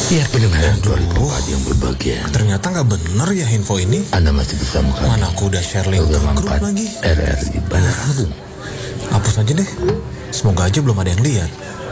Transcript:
Ya pendengar 2004 yang berbahagia. Ternyata nggak bener ya info ini. Anda masih bersama kami. Mana aku udah share link ke grup lagi. RRI Bandar Lampung. Hapus aja deh. Semoga aja belum ada yang lihat.